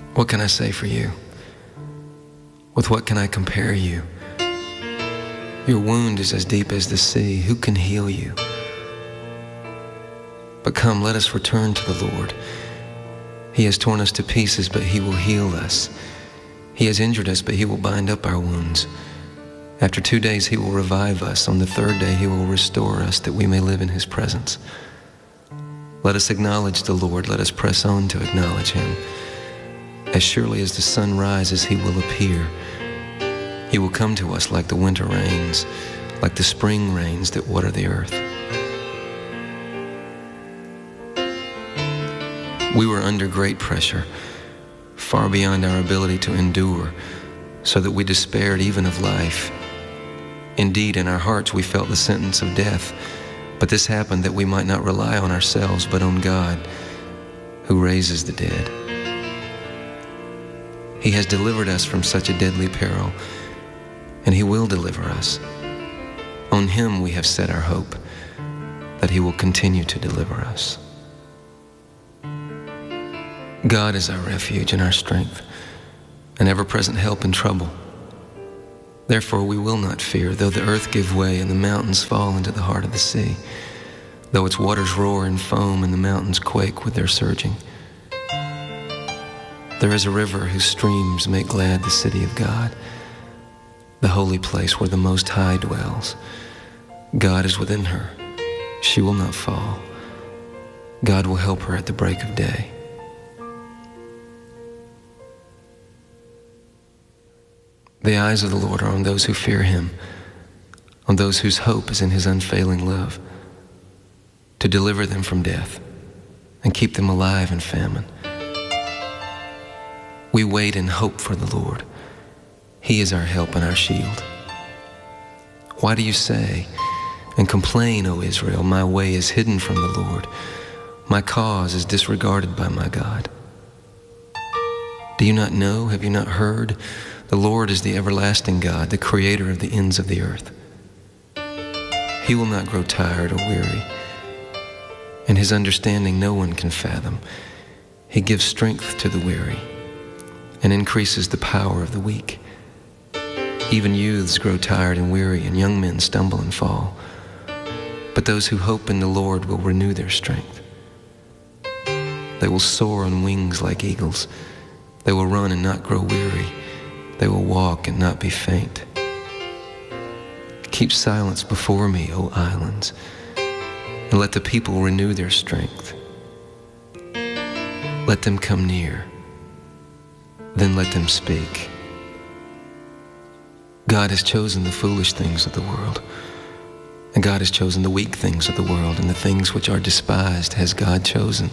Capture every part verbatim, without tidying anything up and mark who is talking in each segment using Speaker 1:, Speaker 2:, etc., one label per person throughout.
Speaker 1: What can I say for you? With what can I compare you? Your wound is as deep as the sea. Who can heal you? But come, let us return to the Lord. He has torn us to pieces, but he will heal us. He has injured us, but he will bind up our wounds. After two days, he will revive us. On the third day, he will restore us, that we may live in his presence. Let us acknowledge the Lord. Let us press on to acknowledge him. As surely as the sun rises, he will appear. He will come to us like the winter rains, like the spring rains that water the earth. We were under great pressure, far beyond our ability to endure, so that we despaired even of life. Indeed, in our hearts we felt the sentence of death, but this happened that we might not rely on ourselves, but on God, who raises the dead. He has delivered us from such a deadly peril, and he will deliver us. On him we have set our hope, that he will continue to deliver us. God is our refuge and our strength, an ever-present help in trouble. Therefore we will not fear, though the earth give way and the mountains fall into the heart of the sea, though its waters roar and foam and the mountains quake with their surging. There is a river whose streams make glad the city of God, the holy place where the Most High dwells. God is within her. She will not fall. God will help her at the break of day. The eyes of the Lord are on those who fear him, on those whose hope is in his unfailing love, to deliver them from death and keep them alive in famine. We wait and hope for the Lord. He is our help and our shield. Why do you say and complain, O Israel, my way is hidden from the Lord, my cause is disregarded by my God? Do you not know? Have you not heard? The Lord is the everlasting God, the creator of the ends of the earth. He will not grow tired or weary, and his understanding no one can fathom. He gives strength to the weary and increases the power of the weak. Even youths grow tired and weary, and young men stumble and fall. But those who hope in the Lord will renew their strength. They will soar on wings like eagles. They will run and not grow weary. They will walk and not be faint. Keep silence before me, O islands, and let the people renew their strength. Let them come near, then let them speak. God has chosen the foolish things of the world, and God has chosen the weak things of the world, and the things which are despised has God chosen.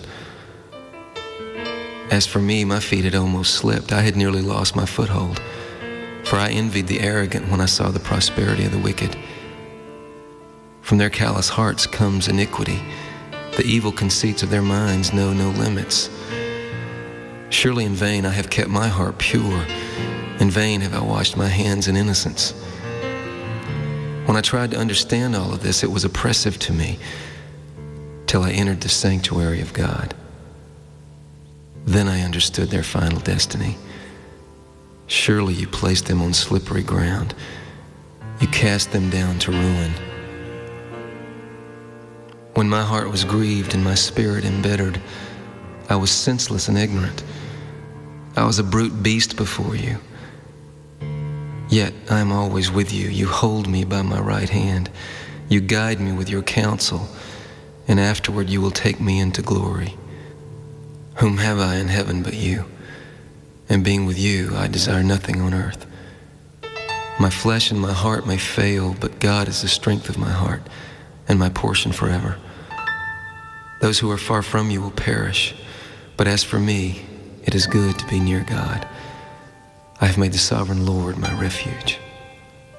Speaker 1: As for me, my feet had almost slipped. I had nearly lost my foothold, for I envied the arrogant when I saw the prosperity of the wicked. From their callous hearts comes iniquity. The evil conceits of their minds know no limits. Surely in vain I have kept my heart pure. In vain have I washed my hands in innocence. When I tried to understand all of this, it was oppressive to me, till I entered the sanctuary of God. Then I understood their final destiny. Surely you placed them on slippery ground. You cast them down to ruin. When my heart was grieved and my spirit embittered, I was senseless and ignorant. I was a brute beast before you. Yet I am always with you. You hold me by my right hand. You guide me with your counsel, and afterward you will take me into glory. Whom have I in heaven but you? And being with you, I desire nothing on earth. My flesh and my heart may fail, but God is the strength of my heart and my portion forever. Those who are far from you will perish, but as for me, it is good to be near God. I have made the sovereign Lord my refuge.